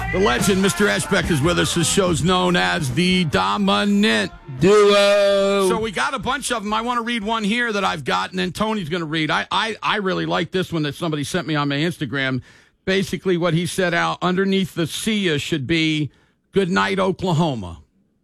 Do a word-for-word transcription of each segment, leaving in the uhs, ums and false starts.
The legend, Mister Eschbeck, is with us. This show's known as the Dominant Duo. So we got a bunch of them. I want to read one here that I've got, and then Tony's going to read. I, I, I really like this one that somebody sent me on my Instagram. Basically, what he said out underneath the "see ya" should be "Good night, Oklahoma."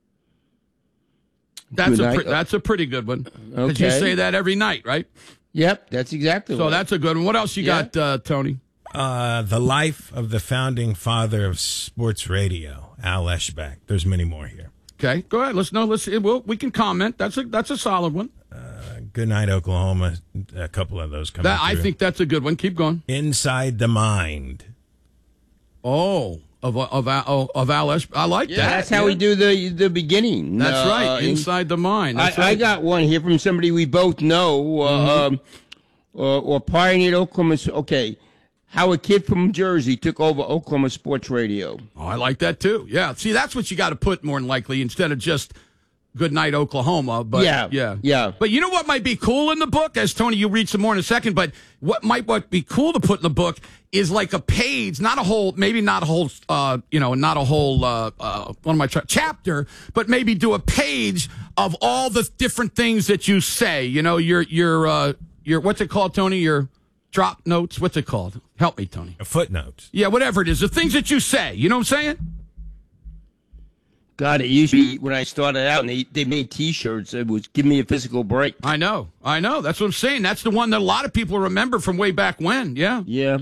That's Good a night. pre- that's a pretty good one. Because Okay. you say that every night, right? Yep, that's exactly So what. that's a good one. What else you Yeah. got, uh, Tony? Uh, the life of the founding father of sports radio, Al Eschbeck. There's many more here. Okay, go ahead. Let's know. Let's. We'll, we can comment. That's a that's a solid one. Uh, Good night, Oklahoma. A couple of those coming That, I through. think that's a good one. Keep going. Inside the Mind. Oh, of of of, of Al Esch- I like Yeah, that. that's how Yeah. we do the the beginning. That's Uh, right. in- Inside the mind. That's I, I right. got one here from somebody we both know, uh, Mm-hmm. um, uh, or pioneered Oklahoma. Okay, how a kid from Jersey took over Oklahoma sports radio. Oh, I like that too. Yeah. See, that's what you got to put more than likely instead of just "Good night, Oklahoma." But Yeah, yeah, yeah. But you know what might be cool in the book, as Tony, you read some more in a second. But what might what be cool to put in the book is like a page, not a whole, maybe not a whole, uh, you know, not a whole, uh, uh, what am I trying, chapter, but maybe do a page of all the different things that you say. You know, your your uh, your what's it called, Tony? Your drop notes. What's it called? Help me, Tony. A footnote. Yeah, whatever it is, the things that you say. You know what I'm saying? God, it used to be when I started out, and they, they made T-shirts. It was "Give me a physical break." I know, I know. That's what I'm saying. That's the one that a lot of people remember from way back when. Yeah, Yeah,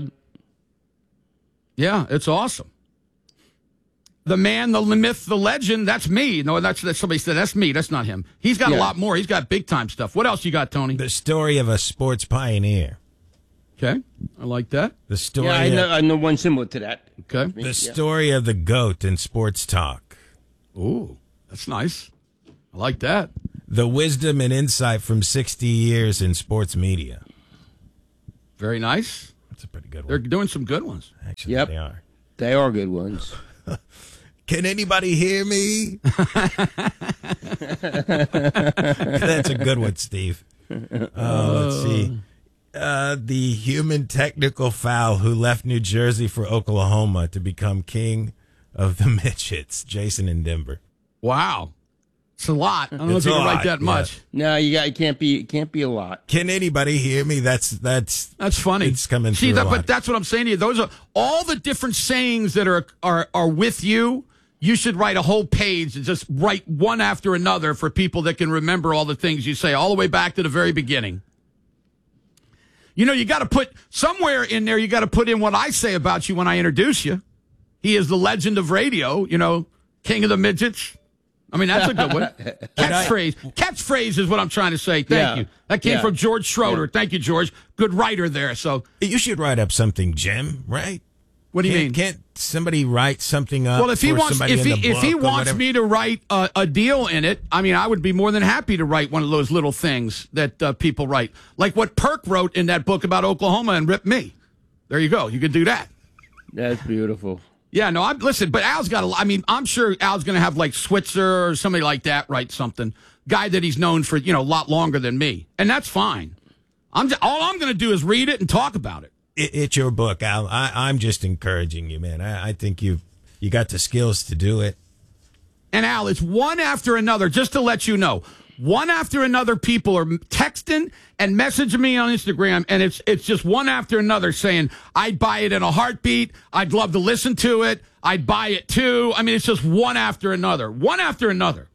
yeah, it's awesome. The man, the myth, the legend. That's me. No, that's that. Somebody said that's me. That's not him. He's got a Yeah. lot more. He's got big time stuff. What else you got, Tony? The story of a sports pioneer. Okay, I like that. The story. yeah, I know, of, I know one similar to that. Okay. the story of the GOAT in sports talk. Ooh, that's nice. I like that. The wisdom and insight from sixty years in sports media. Very nice. That's a pretty good They're one. doing some good ones. Actually, Yep. they are. They are good ones. Can anybody hear me? That's a good one, Steve. Oh, let's see. Uh, the human technical foul who left New Jersey for Oklahoma to become king of the midgets, Jason in Denver. Wow, it's a lot. I don't know It's if you a can write lot, that yeah. much. No, you got. It can't be. It can't be a lot. Can anybody hear me? That's that's That's funny. It's coming See through that, a but lot. that's what I'm saying to you. Those are all the different sayings that are are are with you. You should write a whole page and just write one after another for people that can remember all the things you say all the way back to the very beginning. You know, you got to put somewhere in there. You got to put in what I say about you when I introduce you. He is the legend of radio. You know, king of the midgets. I mean, that's a good one. Catchphrase. Catchphrase is what I'm trying to say. Thank Yeah. you. That came Yeah. from George Schroeder. Thank you, George. Good writer there. So, You should write up something, Jim, right? what do you can't, mean? Can't somebody write something up? Well, if he for wants, somebody if in he the if he book or wants whatever? me to write a, a deal in it, I mean, I would be more than happy to write one of those little things that uh, people write, like what Perk wrote in that book about Oklahoma and ripped me. There you go. You could do that. That's beautiful. Yeah, no, I'm listen, but Al's got a. I mean, I'm sure Al's going to have like Switzer or somebody like that write something. Guy that he's known for you know a lot longer than me, and that's fine. I'm just, all I'm going to do is read it and talk about it. It, it's your book, Al. I, I'm just encouraging you, man. I, I think you you got the skills to do it. And Al, it's one after another, just to let you know. One after another, people are texting and messaging me on Instagram, and it's it's just one after another saying, I'd buy it in a heartbeat. I'd love to listen to it. I'd buy it too. I mean, it's just one after another. One after another.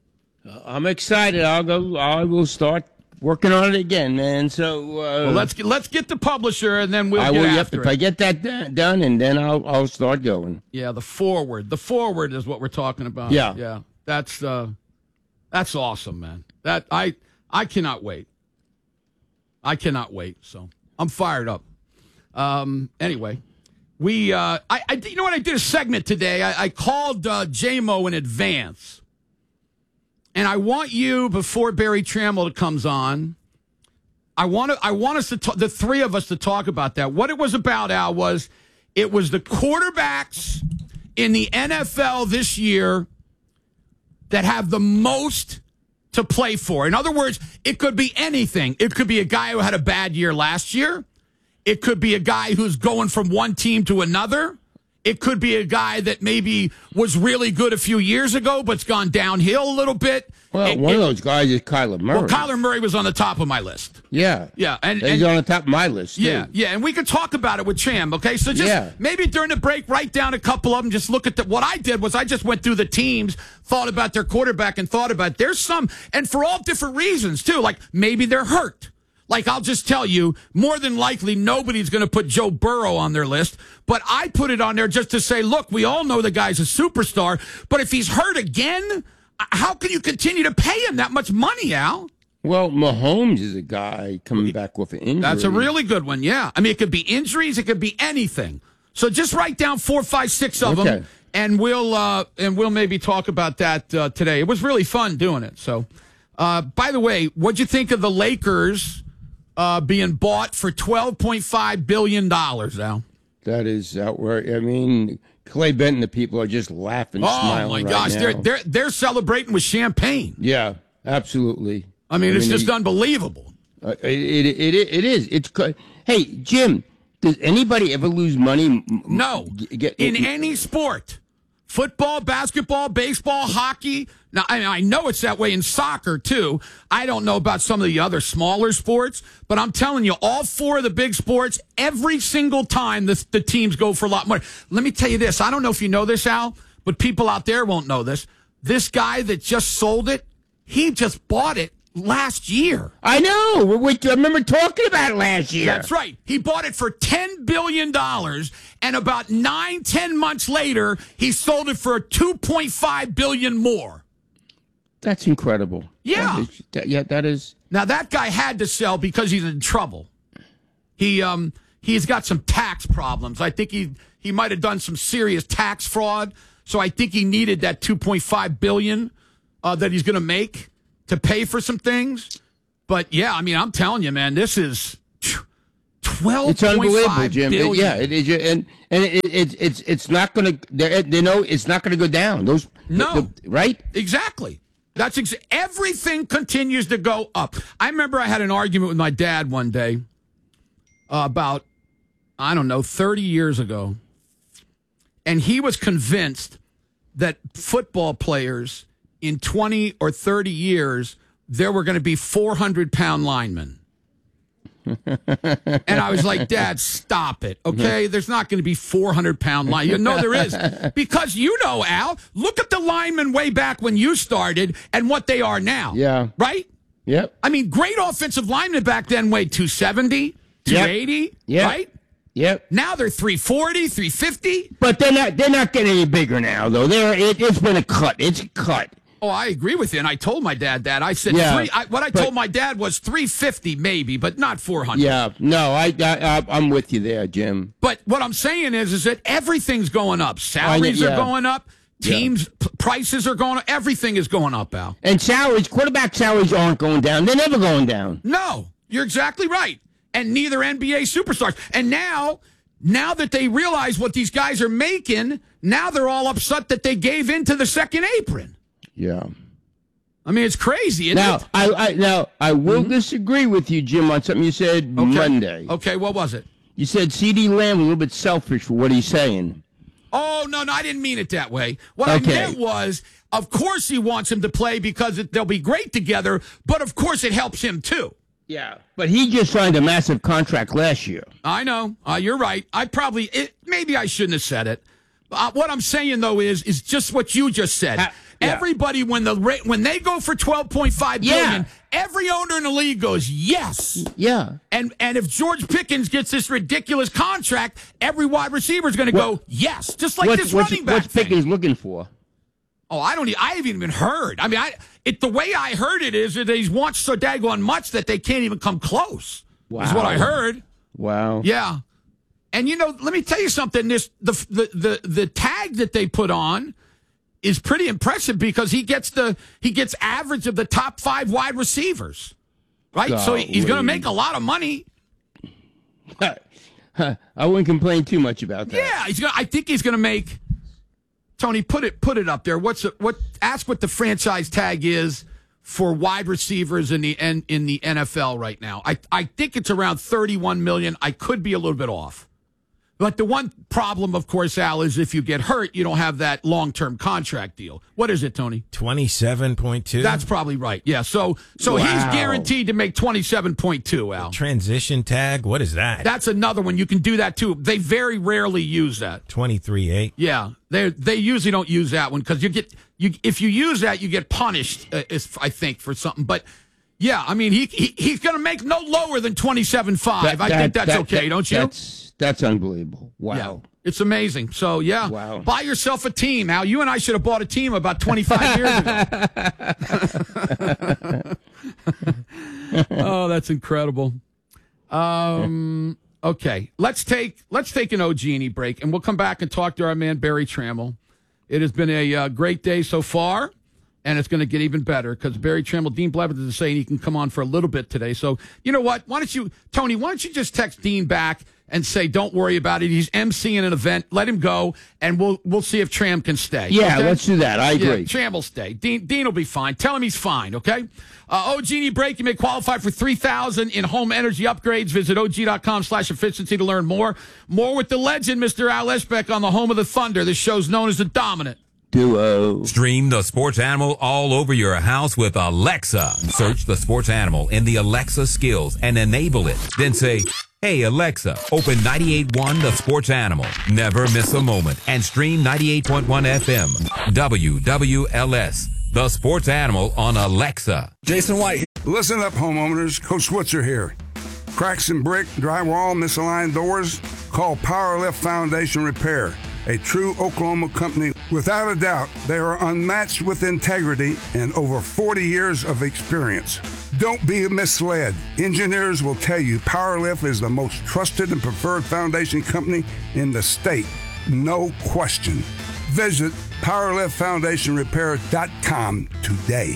I'm excited. I'll go. I will start working on it again, man. So uh, Well, let's get, let's get the publisher, and then we'll I get will. Yep, after if I it. get that do- done, and then I'll I'll start going. Yeah, the forward. The forward is what we're talking about. Yeah. Yeah. That's uh that's awesome, man. That I I cannot wait. I cannot wait. So I'm fired up. Um anyway, we uh I, I you know what I did a segment today. I, I called uh J M O in advance. And I want you before Barry Trammell comes on. I want to I want us to talk, the three of us to talk about that. What it was about, Al, was it was the quarterbacks in the N F L this year that have the most to play for. In other words, it could be anything. It could be a guy who had a bad year last year. It could be a guy who's going from one team to another. It could be a guy that maybe was really good a few years ago, but's gone downhill a little bit. Well, it, one it, of those guys is Kyler Murray. Well, Kyler Murray was on the top of my list. Yeah. Yeah. And, He's and, on the top of my list, too. Yeah, yeah. And we could talk about it with Cham, okay? So just yeah. maybe during the break, write down a couple of them. Just look at the, what I did was I just went through the teams, thought about their quarterback, and thought about there's some, and for all different reasons, too. Like maybe they're hurt. Like, I'll just tell you, more than likely, nobody's going to put Joe Burrow on their list. But I put it on there just to say, look, we all know the guy's a superstar. But if he's hurt again, how can you continue to pay him that much money, Al? Well, Mahomes is a guy coming back with an injury. That's a really good one, yeah. I mean, it could be injuries. It could be anything. So just write down four, five, six of okay. them, and we'll, uh, and we'll maybe talk about that uh, today. It was really fun doing it. So, uh, by the way, what'd you think of the Lakers Uh, being bought for twelve point five billion dollars, Al? That is outrageous. I mean, Clay Benton, the people are just laughing, oh, smiling. Oh, my right gosh. now. They're, they're, they're celebrating with champagne. Yeah, absolutely. I mean, I it's mean, just it, unbelievable. Uh, it, it, it, it is. It's Hey, Jim, does anybody ever lose money? No. Get, in it, any sport. Football, basketball, baseball, hockey. Now, I, I know it's that way in soccer, too. I don't know about some of the other smaller sports, but I'm telling you, all four of the big sports, every single time the, the teams go for a lot more. Let me tell you this. I don't know if you know this, Al, but people out there won't know this. This guy that just sold it, he just bought it last year. I know. We, we, I remember talking about it last year. That's right. He bought it for ten billion dollars, and about nine, ten months later, he sold it for two point five billion dollars more. That's incredible. Yeah. That is, that, yeah, that is. Now, that guy had to sell because he's in trouble. He um He's got some tax problems. I think he, he might have done some serious tax fraud, so I think he needed that two point five billion dollars uh, that he's going to make to pay for some things. But, yeah, I mean, I'm telling you, man, this is twelve point five billion dollars. It's unbelievable, Jim. It, yeah, it is. And, and it, it, it's it's not going to, they know it's not going to go down. Those No. The, the, right? Exactly. That's ex- everything continues to go up. I remember I had an argument with my dad one day uh, about, I don't know, thirty years ago. And he was convinced that football players in twenty or thirty years, there were going to be four hundred pound linemen. And I was like, Dad, stop it, okay? There's not going to be four hundred pound linemen. No, there is. Because you know, Al, look at the linemen way back when you started and what they are now. Yeah. Right? Yep. I mean, great offensive linemen back then weighed two seventy, two eighty, yep. Yep. right? Yep. Now they're three forty, three fifty. But they're not they're not getting any bigger now, though. They're it, it's been a cut. It's a cut. Oh, I agree with you, and I told my dad that. I said yeah, three. I, what I but, told my dad was three fifty, maybe, but not four hundred. Yeah, no, I, I I'm with you there, Jim. But what I'm saying is, is that everything's going up. Salaries I, yeah. are going up. Teams' yeah. p- prices are going up. Everything is going up, Al. And salaries, quarterback salaries aren't going down. They're never going down. No, you're exactly right. And neither N B A superstars. And now, now that they realize what these guys are making, now they're all upset that they gave in to the second apron. Yeah. I mean, it's crazy, isn't now, it? I, I, now, I will mm-hmm. disagree with you, Jim, on something you said okay. Monday. Okay, what was it? You said CeeDee Lamb was a little bit selfish for what he's saying. Oh, no, no, I didn't mean it that way. What okay. I meant was, of course he wants him to play because it, they'll be great together, but of course it helps him too. Yeah, but he just signed a massive contract last year. I know. Uh, you're right. I probably, it, maybe I shouldn't have said it. Uh, what I'm saying, though, is is just what you just said. Ha- Yeah. Everybody, when the ra- when they go for twelve point five billion, yeah. every owner in the league goes yes. Yeah. And and if George Pickens gets this ridiculous contract, every wide receiver is going to go yes, just like what's, this what's, running back. What's thing. Pickens looking for? Oh, I don't. I haven't even heard. I mean, I it the way I heard it is that he's watched so daggone much that they can't even come close. Wow. Is what I heard. Wow. Yeah. And you know, let me tell you something. This the the the, the tag that they put on is pretty impressive because he gets the he gets average of the top five wide receivers, right? Golly. So he, he's going to make a lot of money. I wouldn't complain too much about that. Yeah, he's going. I think he's going to make. Tony, put it put it up there. What's it, what? Ask what the franchise tag is for wide receivers in the in, in the N F L right now. I I think it's around thirty-one million. I could be a little bit off. But the one problem, of course, Al, is if you get hurt, you don't have that long-term contract deal. What is it, Tony? twenty-seven point two. That's probably right. Yeah. So so Wow. he's guaranteed to make twenty-seven point two, Al. Transition tag. What is that? That's another one. You can do that, too. They very rarely use that. twenty-three point eight. Yeah. They they usually don't use that one because you get you if you use that, you get punished, uh, is, I think, for something. But, yeah, I mean, he, he he's going to make no lower than twenty-seven point five. That- I that- think that's that- okay, that- don't you? That's, that's unbelievable. Wow. Yeah. It's amazing. So, yeah, Wow. buy yourself a team. Al, you and I should have bought a team about twenty-five years ago. Oh, that's incredible. Um, okay, let's take let's take an O G and E break, and we'll come back and talk to our man, Barry Trammell. It has been a uh, great day so far, and it's going to get even better because Barry Trammell, Dean Blevins is saying he can come on for a little bit today. So, you know what? Why don't you, Tony, why don't you just text Dean back and say, don't worry about it. He's emceeing an event. Let him go, and we'll we'll see if Tram can stay. Yeah, okay? let's do that. I agree. Yeah, Tram will stay. Dean, Dean will be fine. Tell him he's fine, okay? Uh, O G and E break. You may qualify for three thousand dollars in home energy upgrades. Visit O G dot com slash efficiency to learn more. More with the legend, Mister Al Eshbeck, on the home of the Thunder. This show's known as The Dominant. Duo. Stream the Sports Animal all over your house with Alexa. Search the Sports Animal in the Alexa skills and enable it. Then say, hey, Alexa, open ninety-eight point one The Sports Animal. Never miss a moment. And stream ninety-eight point one F M. W W L S. The Sports Animal on Alexa. Jason White. Listen up, homeowners. Coach Switzer here. Cracks in brick, drywall, misaligned doors? Call Powerlift Foundation Repair, a true Oklahoma company. Without a doubt, they are unmatched with integrity and over forty years of experience. Don't be misled. Engineers will tell you Powerlift is the most trusted and preferred foundation company in the state. No question. Visit powerlift foundation repair dot com today.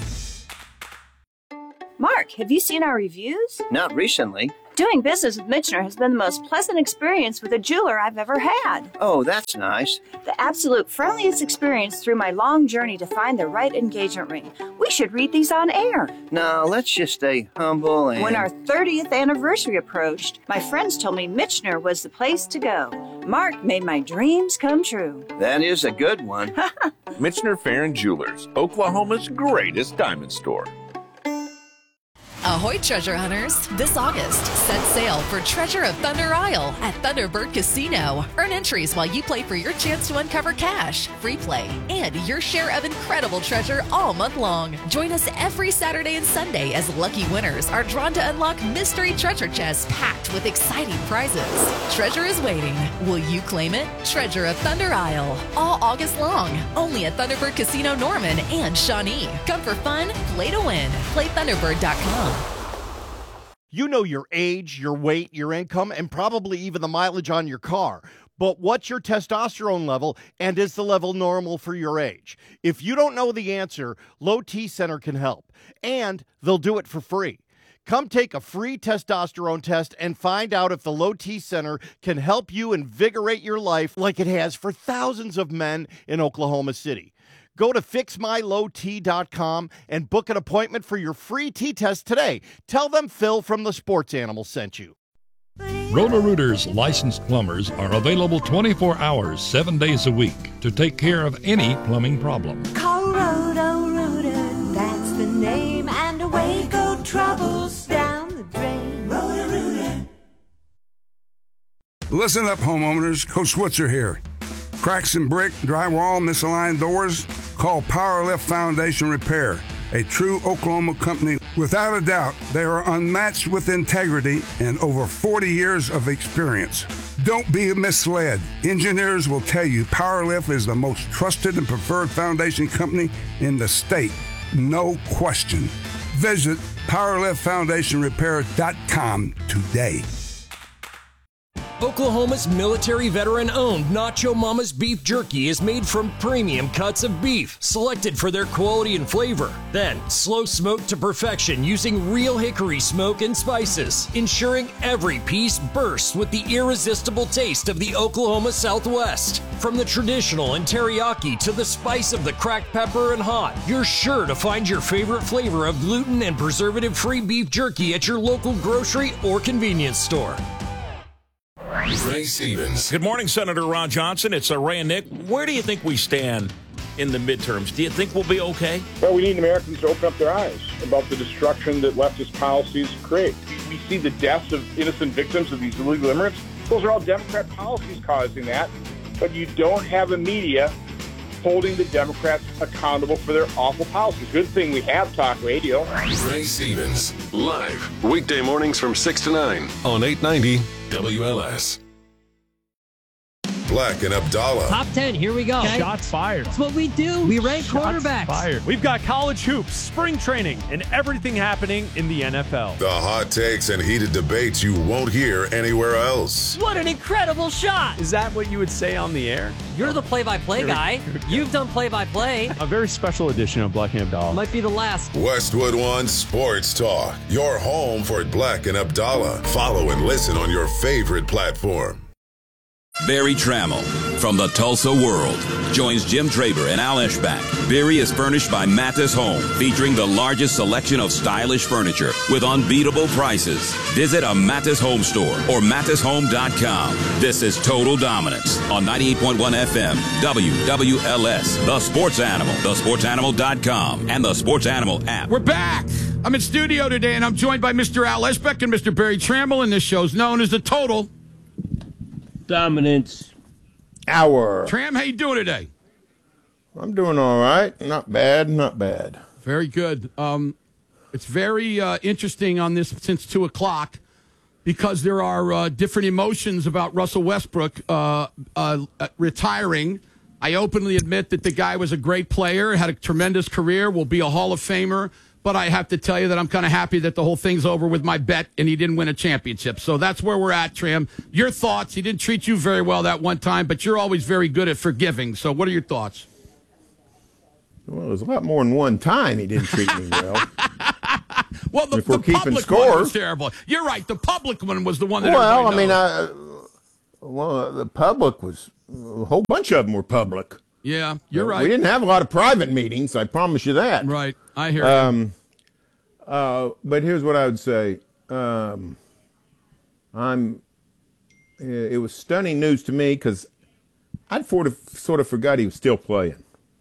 Mark, have you seen our reviews? Not recently. Doing business with Michener has been the most pleasant experience with a jeweler I've ever had. Oh, that's nice. The absolute friendliest experience through my long journey to find the right engagement ring. We should read these on air. Now, let's just stay humble and... When our thirtieth anniversary approached, my friends told me Michener was the place to go. Mark made my dreams come true. That is a good one. Michener Farron Jewelers, Oklahoma's greatest diamond store. Ahoy, treasure hunters! This August, set sail for Treasure of Thunder Isle at Thunderbird Casino. Earn entries while you play for your chance to uncover cash, free play, and your share of incredible treasure all month long. Join us every Saturday and Sunday as lucky winners are drawn to unlock mystery treasure chests packed with exciting prizes. Treasure is waiting. Will you claim it? Treasure of Thunder Isle. All August long. Only at Thunderbird Casino Norman and Shawnee. Come for fun, play to win. Play thunderbird dot com. You know your age, your weight, your income, and probably even the mileage on your car. But what's your testosterone level, and is the level normal for your age? If you don't know the answer, Low T Center can help, and they'll do it for free. Come take a free testosterone test and find out if the Low T Center can help you invigorate your life like it has for thousands of men in Oklahoma City. Go to fix my low t dot com and book an appointment for your free T-test today. Tell them Phil from the Sports Animal sent you. Roto-Rooters licensed plumbers are available twenty-four hours, seven days a week to take care of any plumbing problem. Call Roto-Rooter, that's the name, and away go troubles down the drain. Roto-Rooter. Listen up, homeowners. Coach Switzer here. Cracks in brick, drywall, misaligned doors? Call Powerlift Foundation Repair, a true Oklahoma company. Without a doubt, they are unmatched with integrity and over forty years of experience. Don't be misled. Engineers will tell you Powerlift is the most trusted and preferred foundation company in the state. No question. Visit powerlift foundation repair dot com today. Oklahoma's military veteran-owned Nacho Mama's Beef Jerky is made from premium cuts of beef, selected for their quality and flavor. Then, slow smoked to perfection using real hickory smoke and spices, ensuring every piece bursts with the irresistible taste of the Oklahoma Southwest. From the traditional and teriyaki to the spice of the cracked pepper and hot, you're sure to find your favorite flavor of gluten and preservative-free beef jerky at your local grocery or convenience store. Ray Stevens. Good morning, Senator Ron Johnson. It's uh, Ray and Nick. Where do you think we stand in the midterms? Do you think we'll be okay? Well, we need Americans to open up their eyes about the destruction that leftist policies create. We see the deaths of innocent victims of these illegal immigrants. Those are all Democrat policies causing that. But you don't have a media holding the Democrats accountable for their awful policies. Good thing we have talk radio. Ray Stevens, live, weekday mornings from six to nine on eight ninety W L S. Black and Abdallah. Top ten, here we go. Okay. Shots fired. That's what we do. We rank Shots quarterbacks. Fired. We've got college hoops, spring training, and everything happening in the N F L. The hot takes and heated debates you won't hear anywhere else. What an incredible shot. Is that what you would say on the air? You're the play-by-play guy. You've done play-by-play. A very special edition of Black and Abdallah. Might be the last. Westwood One Sports Talk. Your home for Black and Abdallah. Follow and listen on your favorite platform. Barry Trammell from the Tulsa World joins Jim Traber and Al Eschbach. Barry is furnished by Mathis Home, featuring the largest selection of stylish furniture with unbeatable prices. Visit a Mathis Home store or mathis home dot com. This is Total Dominance on ninety-eight point one F M, W W L S, The Sports Animal, the sports animal dot com, and the Sports Animal app. We're back. I'm in studio today, and I'm joined by Mister Al Eschbach and Mister Barry Trammell, and this show's known as the Total Dominance Hour. Tram, how you doing today? I'm doing all right. Not bad, not bad. Very good. Um, it's very uh, interesting on this since two o'clock because there are uh, different emotions about Russell Westbrook uh, uh, retiring. I openly admit that the guy was a great player, had a tremendous career, will be a Hall of Famer. But I have to tell you that I'm kind of happy that the whole thing's over with my bet and he didn't win a championship. So that's where we're at, Tram. Your thoughts? He didn't treat you very well that one time, but you're always very good at forgiving. So what are your thoughts? Well, there's a lot more than one time he didn't treat me well. Well, the, if we're the keeping public score, one was terrible. You're right. The public one was the one that well, I everybody mean, knows. I, well, the public was, a whole bunch of them were public. Yeah, you're right. We didn't have a lot of private meetings, I promise you that. Right, I hear um, you. Uh, but here's what I would say. Um, I'm. It was stunning news to me because I'd sort of, sort of forgot he was still playing.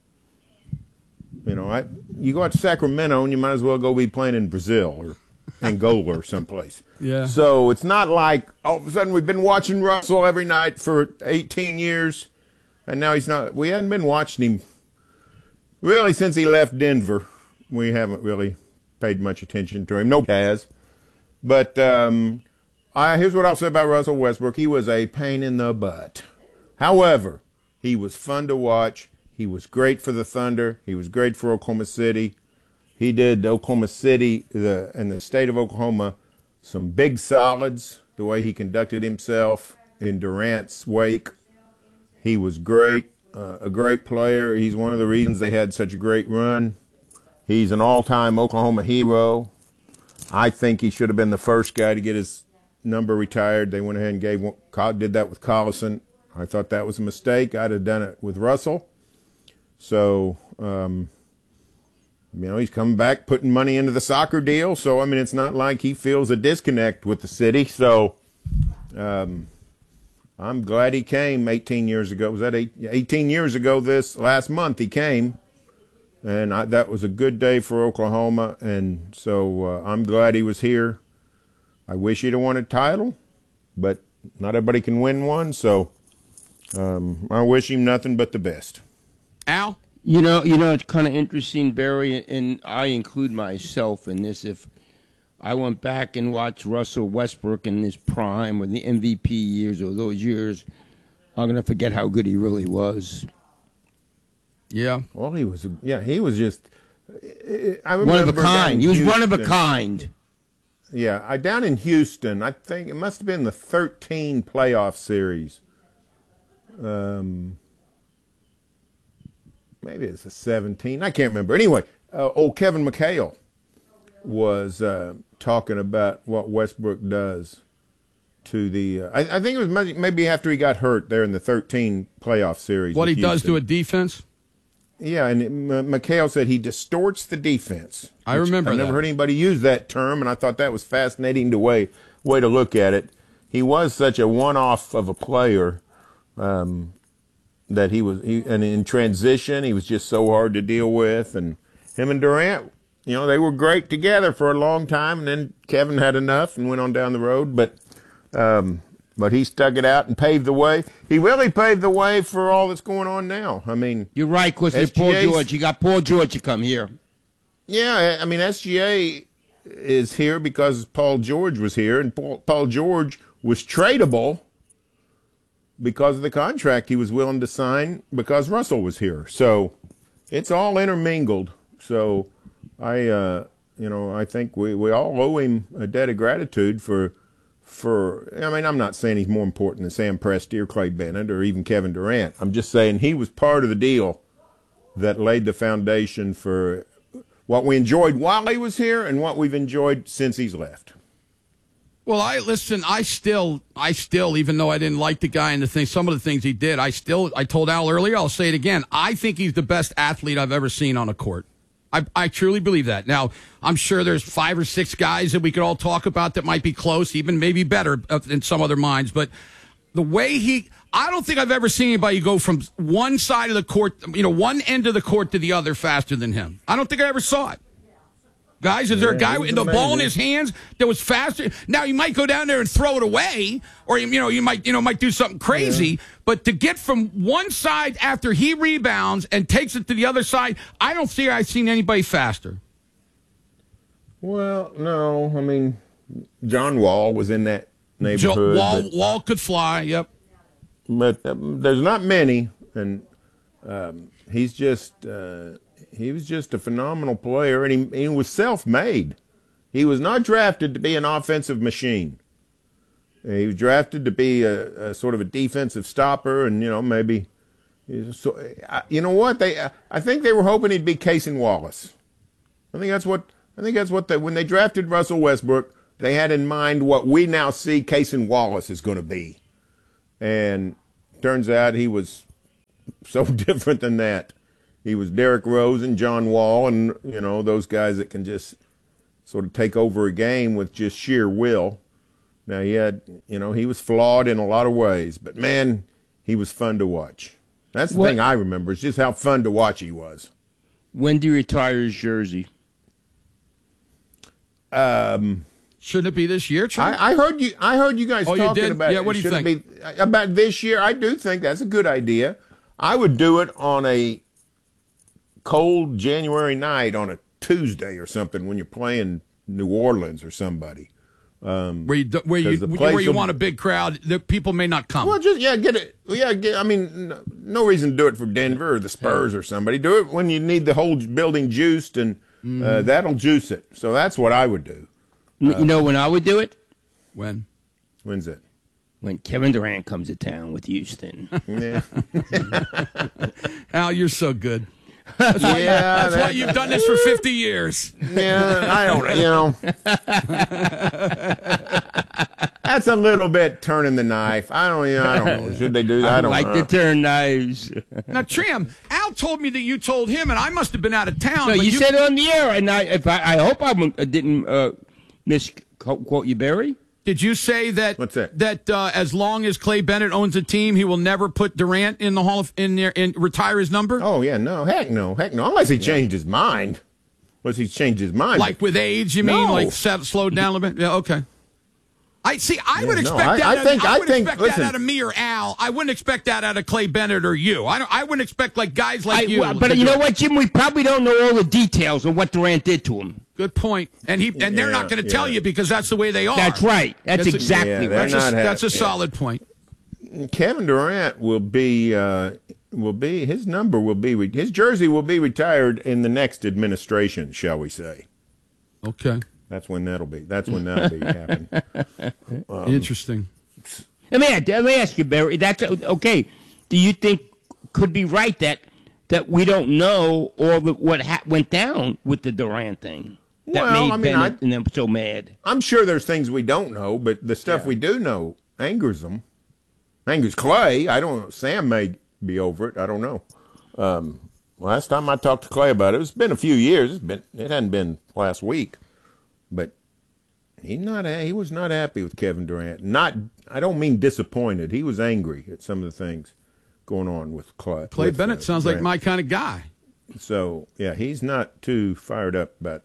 You know, I you go out to Sacramento and you might as well go be playing in Brazil or Angola or someplace. Yeah. So it's not like all of a sudden we've been watching Russell every night for eighteen years, and now he's not. We hadn't been watching him really since he left Denver. We haven't really paid much attention to him. No has. But um, I, here's what I'll say about Russell Westbrook. He was a pain in the butt. However, he was fun to watch. He was great for the Thunder. He was great for Oklahoma City. He did Oklahoma City the, and the state of Oklahoma some big solids, the way he conducted himself in Durant's wake. He was great, uh, a great player. He's one of the reasons they had such a great run. He's an all-time Oklahoma hero. I think he should have been the first guy to get his number retired. They went ahead and gave one, did that with Collison. I thought that was a mistake. I'd have done it with Russell. So, um, you know, he's coming back, putting money into the soccer deal. So, I mean, it's not like he feels a disconnect with the city. So, um, I'm glad he came eighteen years ago. Was that eight, eighteen years ago this last month he came? And I, that was a good day for Oklahoma, and so uh, I'm glad he was here. I wish he'd have won a title, but not everybody can win one, so um, I wish him nothing but the best. Al? You know, you know, it's kind of interesting, Barry, and I include myself in this. If I went back and watched Russell Westbrook in his prime or the M V P years or those years, I'm going to forget how good he really was. Yeah. Well, he was, yeah, he was just, I one of a kind. He was Houston, one of a kind. Yeah. I down in Houston, I think it must have been the thirteen playoff series. Um, maybe it's a seventeen. I can't remember. Anyway, uh, old Kevin McHale was uh, talking about what Westbrook does to the, uh, I, I think it was maybe after he got hurt there in the thirteen playoff series. What he Houston. does to a defense? Yeah, and M- McHale said he distorts the defense. I remember I've that. never heard anybody use that term, and I thought that was fascinating to way way to look at it. he was such a one-off of a player um, that he was. He, and in transition, he was just so hard to deal with. And him and Durant, you know, they were great together for a long time. And then Kevin had enough and went on down the road. But um, but he stuck it out and paved the way. He really paved the way for all that's going on now. I mean, you're right, because Paul George. You got Paul George to come here. Yeah, I mean, S G A is here because Paul George was here, and Paul, Paul George was tradable because of the contract he was willing to sign because Russell was here. So it's all intermingled. So I, uh, you know, I think we, we all owe him a debt of gratitude for, for, I mean, I'm not saying he's more important than Sam Presti or Clay Bennett or even Kevin Durant. I'm just saying he was part of the deal that laid the foundation for what we enjoyed while he was here and what we've enjoyed since he's left. Well, I listen. I still, I still, even though I didn't like the guy and the thing, some of the things he did, I still, I told Al earlier, I'll say it again. I think he's the best athlete I've ever seen on a court. I, I truly believe that. Now, I'm sure there's five or six guys that we could all talk about that might be close, even maybe better in some other minds. But the way he, I don't think I've ever seen anybody go from one side of the court, you know, one end of the court to the other faster than him. I don't think I ever saw it. Guys, is there a guy with the ball in his hands that was faster? Now, you might go down there and throw it away, or, you know, you might, you know, might do something crazy. Yeah. But to get from one side after he rebounds and takes it to the other side, I don't think I've seen anybody faster. Well, no. I mean, John Wall was in that neighborhood. Wall, but, Wall could fly, yep. But um, there's not many, and um, he's just... Uh, He was just a phenomenal player, and he, he was self-made. He was not drafted to be an offensive machine. He was drafted to be a, a sort of a defensive stopper, and, you know, maybe so. You know what? They I think they were hoping he'd be Cason Wallace. I think that's what I think that's what they, when they drafted Russell Westbrook, they had in mind what we now see Cason Wallace is going to be, and turns out he was so different than that. He was Derrick Rose and John Wall, and, you know, those guys that can just sort of take over a game with just sheer will. Now, he had, you know, he was flawed in a lot of ways, but, man, he was fun to watch. That's the what, thing I remember, is just how fun to watch he was. When do you retire his jersey? Um, Shouldn't it be this year, Charlie? I, I heard you I heard you guys oh, talking you did? about yeah, it. what do you Should think? It be, about this year, I do think that's a good idea. I would do it on a cold January night on a Tuesday or something when you're playing New Orleans or somebody. Um, where you where you where you will, want a big crowd, the people may not come. Well, just yeah, get it. Yeah, get, I mean, no, no reason to do it for Denver or the Spurs or somebody. Do it when you need the whole building juiced, and mm-hmm. uh, that'll juice it. So that's what I would do. You uh, know when I would do it? When? When's it? When Kevin Durant comes to town with Houston. Yeah. Al, you're so good. That's, why, yeah, that's that, why you've done this for fifty years. Yeah, I don't, you know. That's a little bit turning the knife. I don't, you know, I don't know. Should they do that? I, I don't like know. to turn knives. Now, Trim, Al told me that you told him, and I must have been out of town. No, but you, you said it on the air, and I, if I, I hope I didn't uh, misquote you, Barry. Did you say that What's that? that uh, as long as Clay Bennett owns a team, he will never put Durant in the Hall of in there and retire his number? Oh yeah, no, heck no, heck no, unless he changed his mind. Unless he changed his mind, like with age, you mean, no. like set, slowed down a little bit? Yeah, okay. I see. I yeah, would no, expect I, that. I out, think. I I would think. expect Listen, that out of me or Al. I wouldn't expect that out of Clay Bennett or you. I don't. I wouldn't expect like guys like I, you. Well, but you know what, Jim? We probably don't know all the details of what Durant did to him. Good point. And he and they're yeah, not going to yeah. tell you because that's the way they are. That's right. That's, that's exactly a, yeah, right. That's, a, ha- that's a yeah. solid point. Kevin Durant will be uh, will be his number will be his jersey will be retired in the next administration, shall we say? Okay. That's when that'll be. That's when that'll be happening. Um, Interesting. Let me let me ask you, Barry. That's okay. Do you think could be right that that we don't know all the, what ha- went down with the Durant thing that well, made I mean, Bennett I, and them so mad? I'm sure there's things we don't know, but the stuff yeah. we do know angers them. Angers Clay. I don't know. Sam may be over it. I don't know. Um, last time I talked to Clay about it, it's been a few years. It's been. It hadn't been last week, but He not he was not happy with Kevin Durant. Not I don't mean disappointed. He was angry at some of the things going on with Clay. Clay with, Bennett uh, sounds Durant. like my kind of guy. So yeah, he's not too fired up about.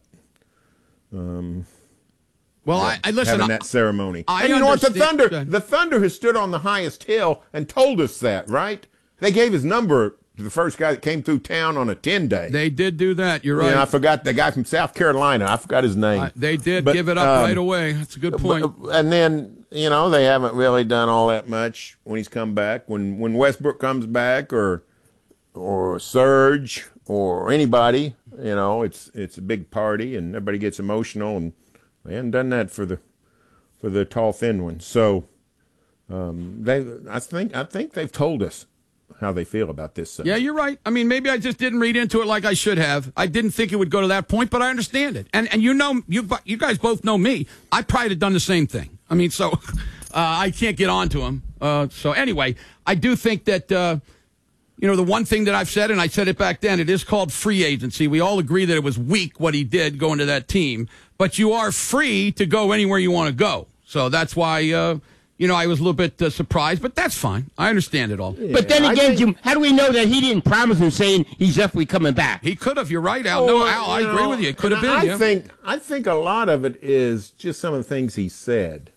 Um, Well, yeah, I, I listen. having I, that ceremony. I and you know what? The understand- Thunder, the Thunder has stood on the highest hill and told us that, right? They gave his number to the first guy that came through town on a ten day. They did do that. You're right. Yeah, I forgot the guy from South Carolina. I forgot his name. I- they did But, give it up um, right away. That's a good point. But- and then, you know, they haven't really done all that much when he's come back. When when Westbrook comes back or or Serge or anybody, you know, it's it's a big party and everybody gets emotional, and they haven't done that for the for the tall thin ones. So um, they I think I think they've told us how they feel about this. Yeah, you're right. I mean, maybe I just didn't read into it like I should have. I didn't think it would go to that point, but I understand it. And and you know, you you guys both know me. I probably have done the same thing. I mean, so uh, I can't get on to him. Uh, so anyway, I do think that, uh, you know, the one thing that I've said, and I said it back then, it is called free agency. We all agree that it was weak what he did going to that team, but you are free to go anywhere you want to go. So that's why, uh, you know, I was a little bit uh, surprised, but that's fine. I understand it all. But then again, Jim, how do we know that he didn't promise him saying he's definitely coming back? He could have. You're right, Al. No, Al, I agree with you. It could have been. I yeah. think I think a lot of it is just some of the things he said.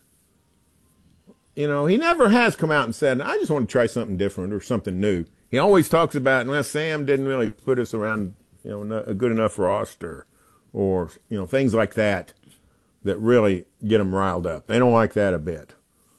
You know, he never has come out and said, I just want to try something different or something new. He always talks about, well, Sam didn't really put us around, you know, a good enough roster or, you know, things like that that really get them riled up. They don't like that a bit.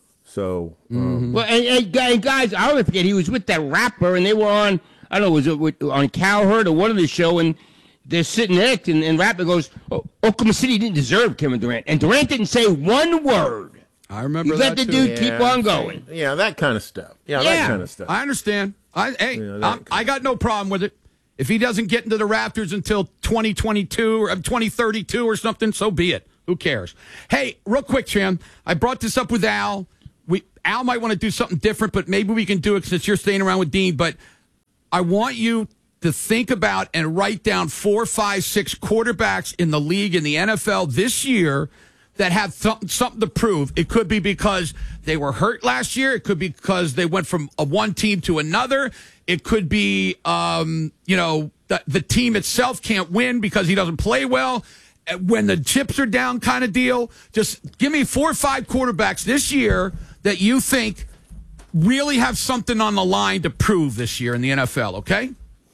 So, um, Well, and, and, and guys, I always forget he was with that rapper, and they were on, I don't know, was it with, on Cowherd or one of the show, and they're sitting next, and, and rapper goes, oh, Oklahoma City didn't deserve Kevin Durant. And Durant didn't say one word. I remember He that let the too. dude keep on going. Yeah, that kind of stuff. Yeah, Yeah. that kind of stuff. I understand. I hey, Yeah, that I'm- I got no problem with it. If he doesn't get into the Raptors until twenty twenty-two or twenty thirty-two or something, so be it. Who cares? Hey, real quick, Chan, I brought this up with Al. We Al might want to do something different, but maybe we can do it since you're staying around with Dean. But I want you to think about and write down four, five, six quarterbacks in the league, in the N F L this year that have something, something to prove. It could be because they were hurt last year. It could be because they went from a one team to another. It could be, um, you know, the, the team itself can't win because he doesn't play well. When the chips are down kind of deal. Just give me four or five quarterbacks this year that you think really have something on the line to prove this year in the N F L, okay?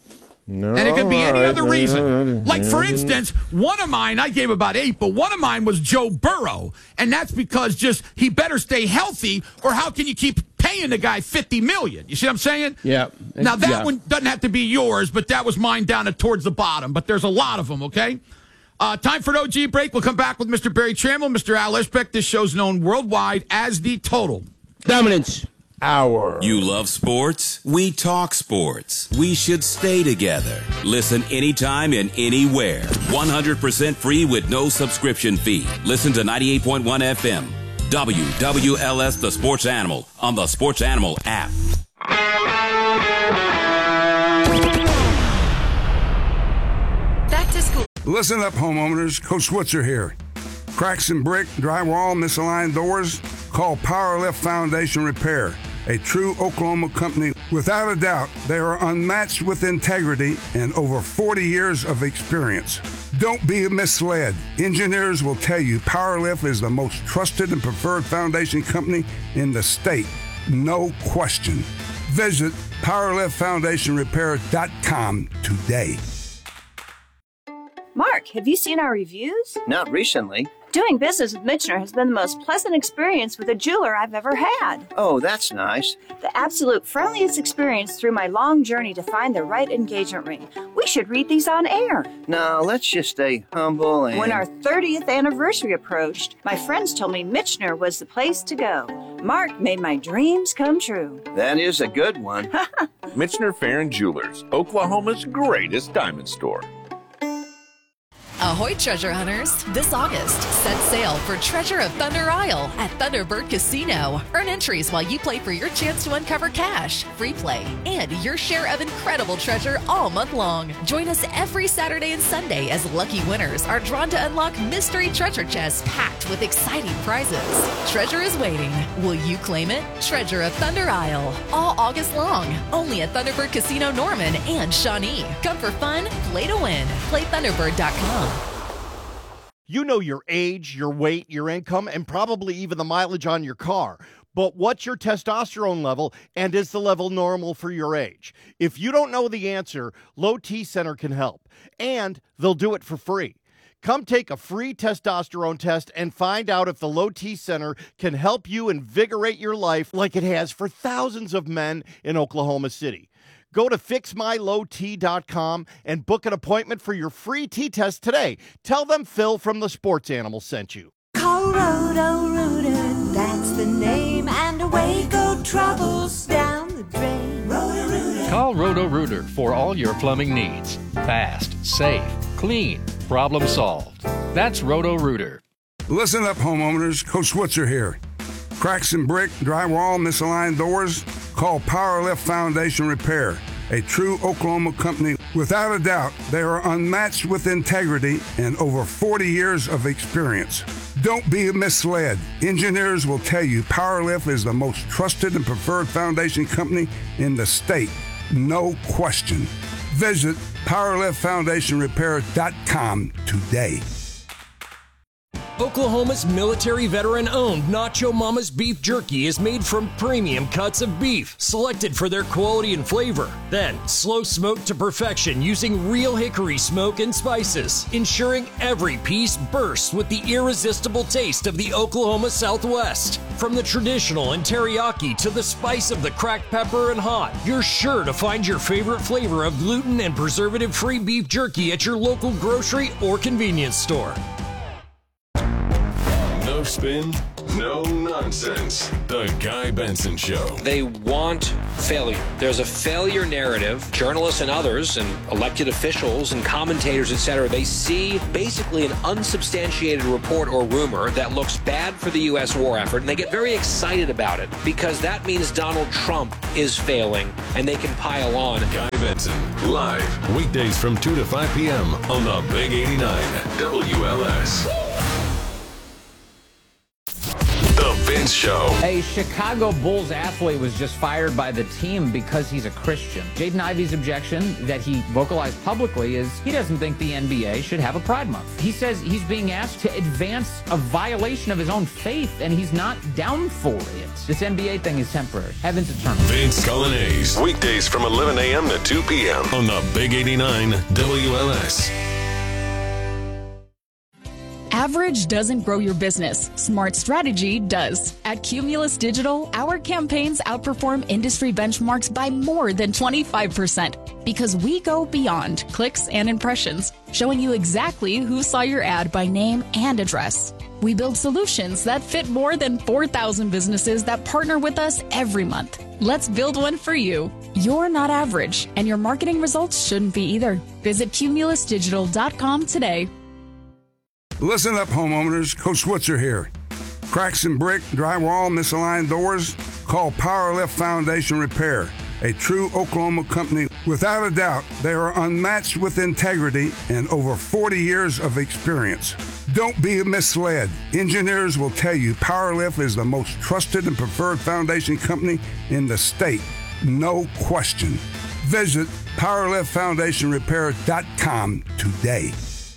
No, And it could be any all other right. reason. Like, for instance, one of mine, I gave about eight, but one of mine was Joe Burrow. And that's because just he better stay healthy, or how can you keep paying the guy fifty million dollars? You see what I'm saying? Yeah. Now, that Yeah. one doesn't have to be yours, but that was mine down at towards the bottom. But there's a lot of them, okay? Uh, time for an O G break. We'll come back with Mister Barry Trammell, Mister Al Ishbeck. This show's known worldwide as The Total Dominance Hour. You love sports? We talk sports. We should stay together. Listen anytime and anywhere. one hundred percent free with no subscription fee. Listen to ninety-eight point one F M. W W L S The Sports Animal on the Sports Animal app. Back to school. Listen up, homeowners. Coach Switzer here. Cracks in brick, drywall, misaligned doors? Call Powerlift Foundation Repair, a true Oklahoma company. Without a doubt, they are unmatched with integrity and over forty years of experience. Don't be misled. Engineers will tell you Powerlift is the most trusted and preferred foundation company in the state. No question. Visit powerlift foundation repair dot com today. Mark, have you seen our reviews? Not recently. Doing business with Michener has been the most pleasant experience with a jeweler I've ever had. Oh, that's nice. The absolute friendliest experience through my long journey to find the right engagement ring. We should read these on air. Now, let's just stay humble and... When our thirtieth anniversary approached, my friends told me Michener was the place to go. Mark made my dreams come true. That is a good one. Michener Fair and Jewelers, Oklahoma's greatest diamond store. Ahoy, treasure hunters! This August, set sail for Treasure of Thunder Isle at Thunderbird Casino. Earn entries while you play for your chance to uncover cash, free play, and your share of incredible treasure all month long. Join us every Saturday and Sunday as lucky winners are drawn to unlock mystery treasure chests packed with exciting prizes. Treasure is waiting. Will you claim it? Treasure of Thunder Isle. All August long. Only at Thunderbird Casino Norman and Shawnee. Come for fun, play to win. Play Thunderbird dot com. You know your age, your weight, your income, and probably even the mileage on your car. But what's your testosterone level, and is the level normal for your age? If you don't know the answer, Low T Center can help, and they'll do it for free. Come take a free testosterone test and find out if the Low T Center can help you invigorate your life like it has for thousands of men in Oklahoma City. Go to fix my low t dot com and book an appointment for your free T-test today. Tell them Phil from the Sports Animal sent you. Call Roto-Rooter, that's the name, and away go troubles down the drain. Roto-Rooter. Call Roto-Rooter for all your plumbing needs. Fast, safe, clean, problem solved. That's Roto-Rooter. Listen up, homeowners. Coach Switzer here. Cracks in brick, drywall, misaligned doors? Call Powerlift Foundation Repair, a true Oklahoma company. Without a doubt, they are unmatched with integrity and over forty years of experience. Don't be misled. Engineers will tell you Powerlift is the most trusted and preferred foundation company in the state. No question. Visit powerlift foundation repair dot com today. Oklahoma's military veteran-owned Nacho Mama's Beef Jerky is made from premium cuts of beef, selected for their quality and flavor. Then, slow smoked to perfection using real hickory smoke and spices, ensuring every piece bursts with the irresistible taste of the Oklahoma Southwest. From the traditional and teriyaki to the spice of the cracked pepper and hot, you're sure to find your favorite flavor of gluten and preservative-free beef jerky at your local grocery or convenience store. No spin, no nonsense. The Guy Benson Show. They want failure. There's a failure narrative. Journalists and others and elected officials and commentators, et cetera, they see basically an unsubstantiated report or rumor that looks bad for the U S war effort, and they get very excited about it because that means Donald Trump is failing, and they can pile on. Guy Benson, live, weekdays from two to five p.m. on the Big eighty-nine W L S. The Vince Show. A Chicago Bulls athlete was just fired by the team because he's a Christian. Jaden Ivey's objection that he vocalized publicly is he doesn't think the N B A should have a Pride Month. He says he's being asked to advance a violation of his own faith, and he's not down for it. This N B A thing is temporary. Heaven's eternal. Vince Colonnese, weekdays from eleven a.m. to two p.m. on the Big eighty-nine W L S. Average doesn't grow your business. Smart strategy does. At Cumulus Digital, our campaigns outperform industry benchmarks by more than twenty-five percent because we go beyond clicks and impressions, showing you exactly who saw your ad by name and address. We build solutions that fit more than four thousand businesses that partner with us every month. Let's build one for you. You're not average, and your marketing results shouldn't be either. Visit cumulus digital dot com today. Listen up, homeowners. Coach Switzer here. Cracks in brick, drywall, misaligned doors? Call Powerlift Foundation Repair, a true Oklahoma company. Without a doubt, they are unmatched with integrity and over forty years of experience. Don't be misled. Engineers will tell you Powerlift is the most trusted and preferred foundation company in the state. No question. Visit powerlift foundation repair dot com today.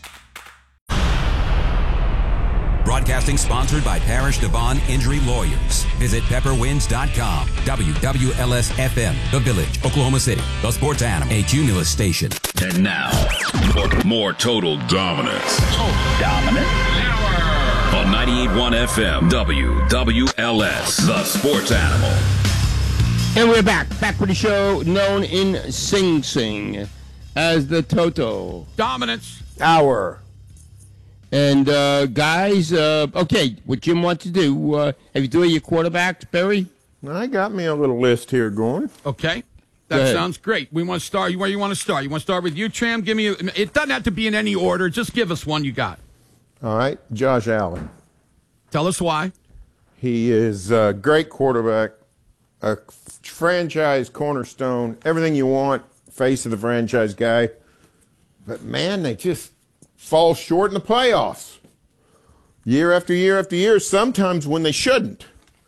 Broadcasting sponsored by Parish Devon Injury Lawyers. Visit pepper winds dot com. W W L S F M, The Village, Oklahoma City. The Sports Animal, a Cumulus station. And now, more, more total dominance. Total dominant power. On ninety-eight point one F M, W W L S, The Sports Animal. And we're back. Back with the show known in Sing Sing as the Toto Dominance Hour. And, uh, guys, uh, okay, what Jim wants to do, uh, have you doing your quarterbacks, Barry? I got me a little list here going. Okay. That ahead. sounds great. We want to start. Where you want to start? You want to start with you, Tram? Give me. A, it doesn't have to be in any order. Just give us one you got. All right, Josh Allen. Tell us why. He is a great quarterback, a franchise cornerstone, everything you want, face of the franchise guy. But, man, they just fall short in the playoffs. Year after year after year, sometimes when they shouldn't.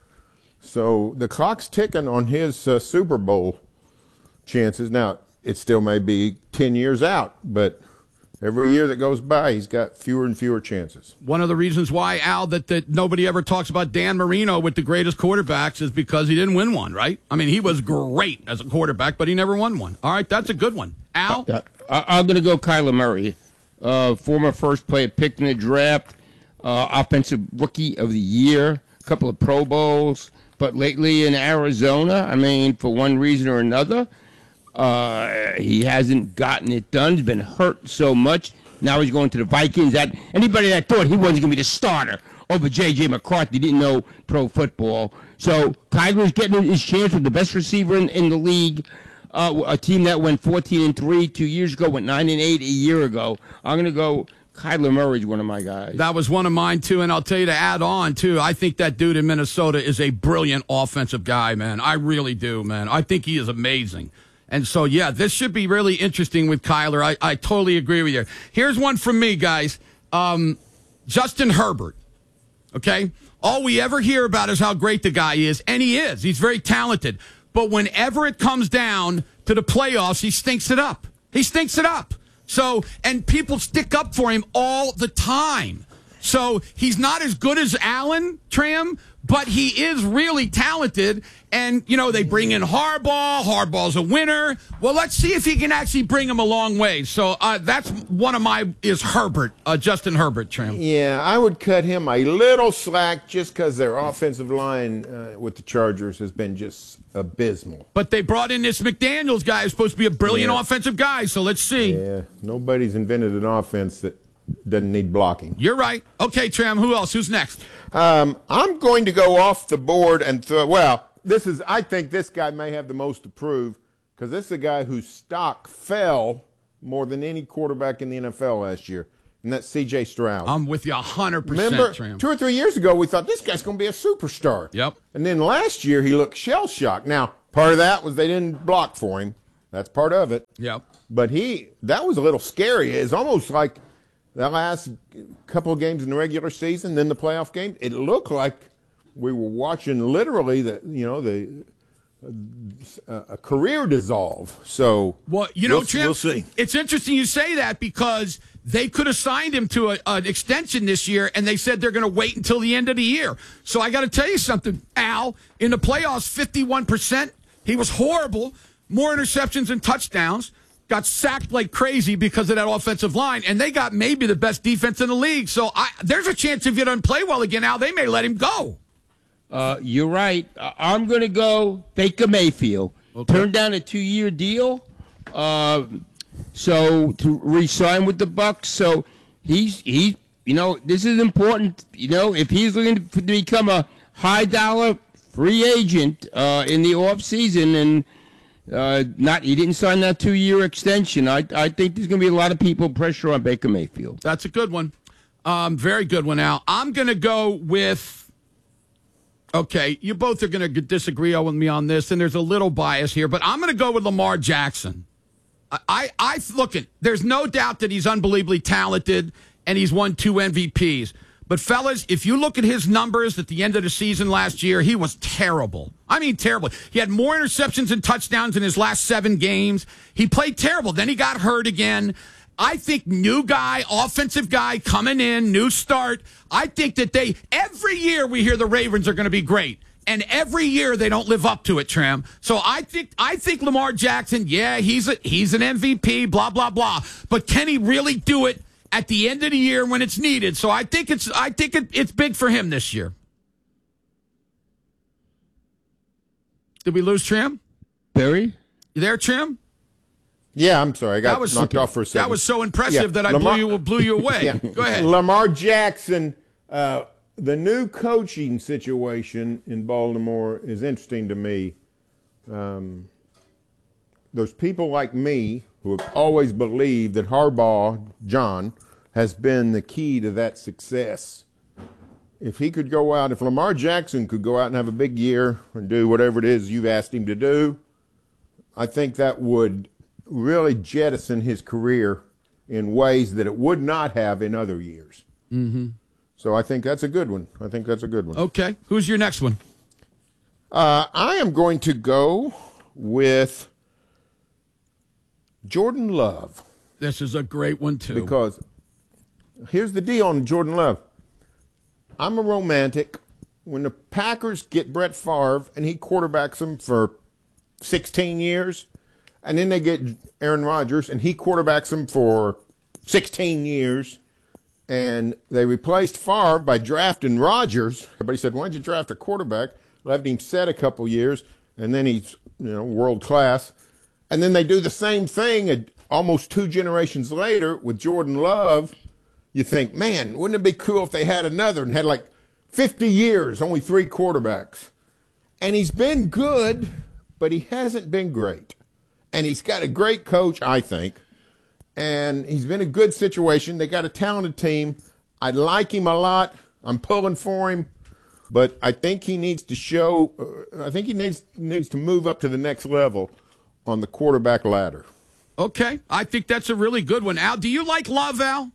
So the clock's ticking on his uh, Super Bowl chances. Now, it still may be ten years out, but every year that goes by, he's got fewer and fewer chances. One of the reasons why, Al, that, that nobody ever talks about Dan Marino with the greatest quarterbacks is because he didn't win one, right? I mean, he was great as a quarterback, but he never won one. All right, that's a good one. Al? I, I'm going to go Kyler Murray, uh, former first player picked in the draft, uh, offensive rookie of the year, a couple of Pro Bowls, but lately in Arizona, I mean, for one reason or another, uh, he hasn't gotten it done. He's been hurt so much. Now he's going to the Vikings. That anybody that thought he wasn't going to be the starter over J J. McCarthy didn't know pro football. So Kyler's getting his chance with the best receiver in, in the league. Uh, a team that went fourteen and three two years ago, went nine and eight a year ago. I'm going to go Kyler Murray's one of my guys. That was one of mine, too, and I'll tell you to add on, too, I think that dude in Minnesota is a brilliant offensive guy, man. I really do, man. I think he is amazing. And so, yeah, this should be really interesting with Kyler. I, I totally agree with you. Here's one from me, guys. Um, Justin Herbert, okay? All we ever hear about is how great the guy is, and he is. He's very talented. But whenever it comes down to the playoffs, he stinks it up. He stinks it up. So, and people stick up for him all the time. So he's not as good as Allen, Tram, but he is really talented. And, you know, they bring in Harbaugh. Harbaugh's a winner. Well, let's see if he can actually bring him a long way. So uh, that's one of my, is Herbert, uh, Justin Herbert, Tram. Yeah, I would cut him a little slack just because their offensive line uh, with the Chargers has been just abysmal. But they brought in this McDaniels guy who's supposed to be a brilliant Yeah. offensive guy. So let's see. Yeah, nobody's invented an offense that doesn't need blocking. You're right. Okay, Tram, who else? Who's next? Um, I'm going to go off the board and throw, well, this is, I think this guy may have the most to prove because this is a guy whose stock fell more than any quarterback in the N F L last year, and that's C J. Stroud. I'm with you one hundred percent, Remember, Tram. two or three years ago, we thought this guy's going to be a superstar. Yep. And then last year, he looked shell-shocked. Now, part of that was they didn't block for him. That's part of it. Yep. But he, that was a little scary. It's almost like that last couple of games in the regular season, then the playoff game, it looked like we were watching literally the, you know, the uh, a career dissolve. So, well, you know, we'll, Tram, we'll see. It's interesting you say that because they could have signed him to a, an extension this year, and they said they're going to wait until the end of the year. So I got to tell you something, Al. In the playoffs, fifty-one percent. He was horrible. More interceptions and touchdowns. Got sacked like crazy because of that offensive line, and they got maybe the best defense in the league. So I, there's a chance if you don't play well again, Al, they may let him go. Uh, you're right. Uh, I'm going to go Baker Mayfield. Okay. Turned down a two-year deal, uh, so to re-sign with the Bucks. So he's he. You know, this is important. You know, if he's looking to become a high-dollar free agent uh, in the off season and. Uh, not he didn't sign that two-year extension. I I think there's going to be a lot of people pressure on Baker Mayfield. That's a good one. Um, very good one, Al. I'm going to go with. Okay, you both are going to disagree with me on this, and there's a little bias here, but I'm going to go with Lamar Jackson. I, I, I look at. There's no doubt that he's unbelievably talented, and he's won two M V Ps. But, fellas, if you look at his numbers at the end of the season last year, he was terrible. I mean, terrible. He had more interceptions and touchdowns in his last seven games. He played terrible. Then he got hurt again. I think new guy, offensive guy coming in, new start. I think that they, every year we hear the Ravens are going to be great. And every year they don't live up to it, Tram. So I think I think Lamar Jackson, yeah, he's a, he's an M V P, blah, blah, blah. But can he really do it at the end of the year when it's needed? So I think it's I think it, it's big for him this year. Did we lose Tram? Barry? You there, Tram? Yeah, I'm sorry. I got that was, knocked off for a second. That was so impressive Yeah, that I Lamar, blew you blew you away. Yeah. Go ahead. Lamar Jackson, uh, the new coaching situation in Baltimore is interesting to me. Um, there's people like me who have always believed that Harbaugh, John, has been the key to that success. If he could go out, if Lamar Jackson could go out and have a big year and do whatever it is you've asked him to do, I think that would really jettison his career in ways that it would not have in other years. Mm-hmm. So I think that's a good one. I think that's a good one. Okay. Who's your next one? Uh, I am going to go with Jordan Love. This is a great one, too. Because here's the deal on Jordan Love. I'm a romantic. When the Packers get Brett Favre and he quarterbacks them for sixteen years, and then they get Aaron Rodgers and he quarterbacks them for sixteen years, and they replaced Favre by drafting Rodgers. Everybody said, why did you draft a quarterback? Left him set a couple years, and then he's, you know, world class. And then they do the same thing almost two generations later with Jordan Love. You think, man, wouldn't it be cool if they had another and had like fifty years, only three quarterbacks? And he's been good, but he hasn't been great. And he's got a great coach, I think. And he's been a good situation. They got a talented team. I like him a lot. I'm pulling for him. But I think he needs to show, uh, I think he needs needs to move up to the next level on the quarterback ladder. Okay. I think that's a really good one. Al, do you like Love, Al?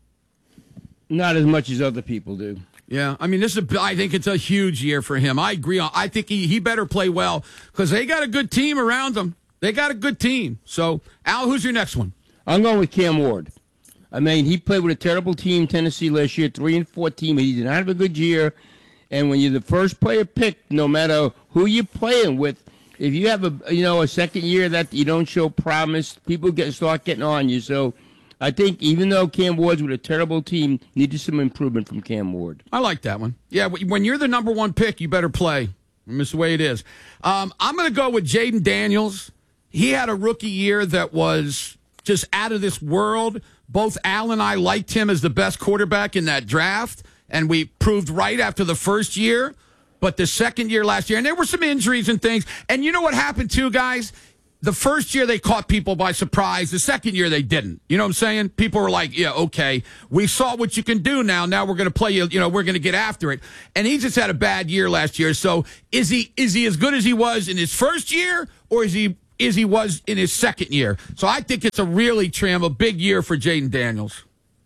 Not as much as other people do. Yeah, I mean, this is. A, I think it's a huge year for him. I agree. On, I think he, he better play well because they got a good team around them. They got a good team. So, Al, who's your next one? I'm going with Cam Ward. I mean, he played with a terrible team, Tennessee, last year, three and fourteen. But he did not have a good year. And when you're the first player picked, no matter who you're playing with, if you have a you know a second year that you don't show promise, people get start getting on you. So. I think even though Cam Ward's with a terrible team, needed some improvement from Cam Ward. I like that one. Yeah, when you're the number one pick, you better play. That's the way it is. Um, I'm going to go with Jaden Daniels. He had a rookie year that was just out of this world. Both Al and I liked him as the best quarterback in that draft, and we proved right after the first year. But the second year last year, and there were some injuries and things. And you know what happened too, guys? The first year they caught people by surprise. The second year they didn't. You know what I'm saying? People were like, yeah, okay, we saw what you can do now. Now we're going to play you, you know, we're going to get after it. And he just had a bad year last year. So is he is he as good as he was in his first year, or is he is he was in his second year? So I think it's a really, Tram, a big year for Jaden Daniels.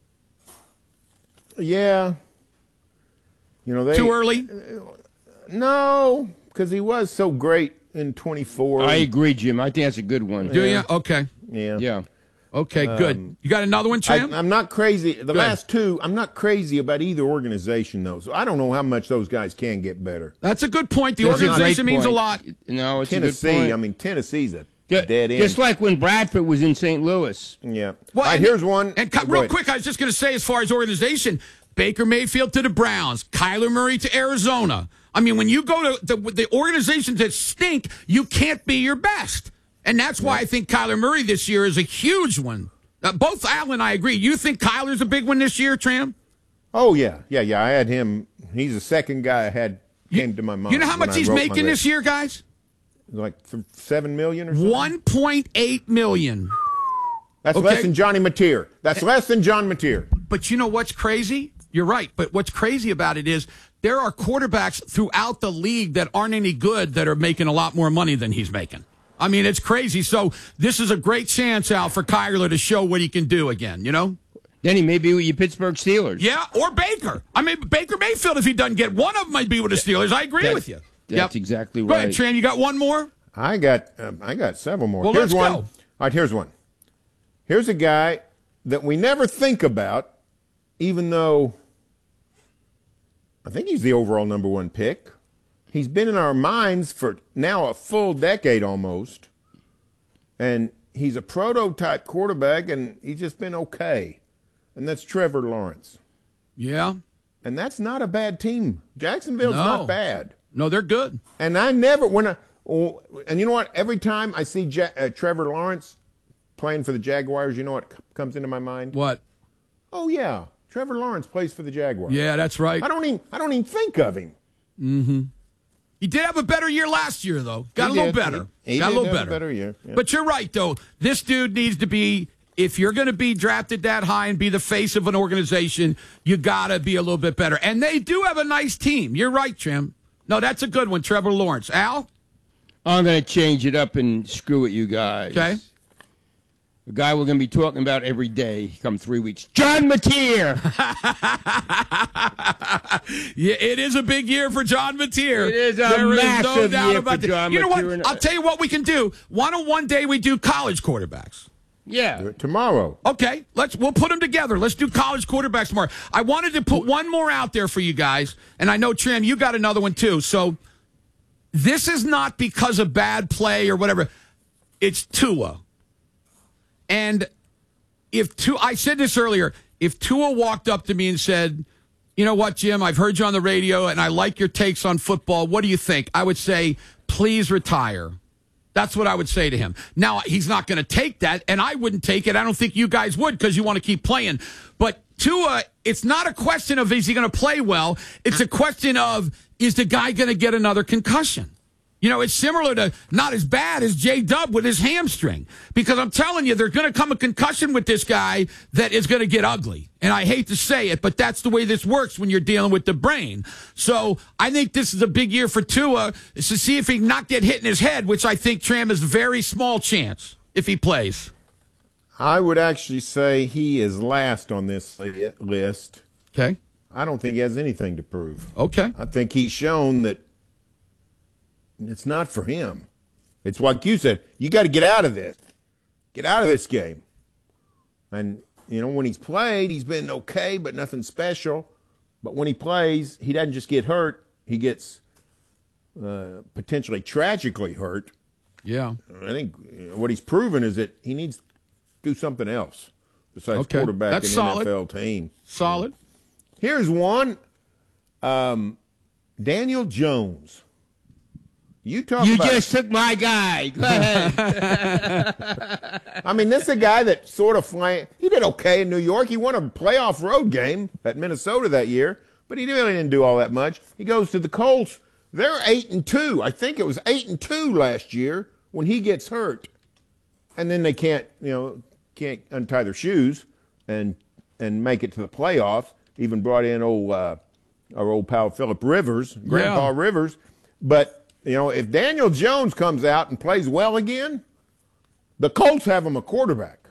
Yeah. You know, they, Too early? No, because he was so great in twenty-four. I agree, Jim. I think that's a good one. Do you? Okay. Yeah. Yeah. Okay, Um, good. You got another one, Champ? I, I'm not crazy. The Good. last two, I'm not crazy about either organization, though. So I don't know how much those guys can get better. That's a good point. The That's a great organization means a point. lot. No, it's a good Tennessee, point. I mean, Tennessee's a Ju- dead end. Just like when Bradford was in Saint Louis. Yeah. Well, All right, and- here's one. And Oh, co- go real ahead. quick, I was just going to say, as far as organization, Baker Mayfield to the Browns, Kyler Murray to Arizona. I mean, when you go to the, the organizations that stink, you can't be your best. And that's why I think Kyler Murray this year is a huge one. Uh, both Al and I agree. You think Kyler's a big one this year, Tram? Oh, yeah. Yeah, yeah. I had him. He's the second guy I had came to my mind. You know how when much I he's wrote my making this list. year, guys? Like th- seven million or something? one point eight million dollars. That's Okay. less than Johnny Mateer. That's less than John Mateer. But you know what's crazy? You're right. But what's crazy about it is there are quarterbacks throughout the league that aren't any good that are making a lot more money than he's making. I mean, it's crazy. So this is a great chance, Al, for Kyler to show what he can do again, you know? Then he may be with your Pittsburgh Steelers. Yeah, or Baker. I mean, Baker Mayfield, if he doesn't get one of them, might be with the Steelers. I agree That's- with you. That's exactly Go ahead, right. Tran. You got one more? I got um, I got several more. Well, here's let's one. go. All right, here's one. Here's a guy that we never think about, even though I think he's the overall number one pick. He's been in our minds for now a full decade almost, and he's a prototype quarterback, and he's just been okay. And that's Trevor Lawrence. Yeah. And that's not a bad team. Jacksonville's No. not bad. No, they're good. And I never, when I, oh, and you know what? Every time I see ja- uh, Trevor Lawrence playing for the Jaguars, you know what c- comes into my mind? What? Oh yeah, Trevor Lawrence plays for the Jaguars. Yeah, that's right. I don't even, I don't even think of him. Mm-hmm. He did have a better year last year, though. Got He a little did. better. He, he Got did a little have better. a better year. Yeah. But you're right, though. This dude needs to be, if you're going to be drafted that high and be the face of an organization, you got to be a little bit better. And they do have a nice team. You're right, Jim. No, that's a good one, Trevor Lawrence. Al? I'm going to change it up and screw it, you guys. Okay. The guy we're going to be talking about every day come three weeks. John Mateer. Yeah, it is a big year for John Mateer. It is a There is massive no doubt year about for that. John You know Mateer what? and- I'll tell you what we can do. Why don't one day we do college quarterbacks? Yeah. Tomorrow. Okay, let's we'll put them together. Let's do college quarterbacks tomorrow. I wanted to put one more out there for you guys, and I know Tram, you got another one too. So this is not because of bad play or whatever. It's Tua. And if Tua, I said this earlier, if Tua walked up to me and said, you know what, Jim, I've heard you on the radio and I like your takes on football. What do you think? I would say, please retire. That's what I would say to him. Now, he's not going to take that, and I wouldn't take it. I don't think you guys would because you want to keep playing. But Tua, it's not a question of is he going to play well. It's a question of is the guy going to get another concussion? You know, it's similar to not as bad as J-Dub with his hamstring. Because I'm telling you, there's going to come a concussion with this guy that is going to get ugly. And I hate to say it, but that's the way this works when you're dealing with the brain. So I think this is a big year for Tua, is to see if he can not get hit in his head, which I think Tram is a very small chance if he plays. I would actually say he is last on this li- list. Okay. I don't think he has anything to prove. Okay. I think he's shown that it's not for him. It's like you said, you got to get out of this. Get out of this game. And, you know, when he's played, he's been okay, but nothing special. But when he plays, he doesn't just get hurt. He gets uh, potentially tragically hurt. Yeah. I think you know, what he's proven is that he needs to do something else besides Okay. quarterback That's an solid. N F L team. Solid. Here's one. Um, Daniel Jones. You talk You about just took my guy. Go ahead. I mean, this is a guy that sort of flying. He did okay in New York. He won a playoff road game at Minnesota that year, but he really didn't do all that much. He goes to the Colts. They're eight and two. I think it was eight and two last year when he gets hurt, and then they can't, you know, can't untie their shoes and and make it to the playoffs. Even brought in old uh, our old pal Phillip Rivers, Grandpa Yeah. Rivers, but. You know, if Daniel Jones comes out and plays well again, the Colts have him a quarterback.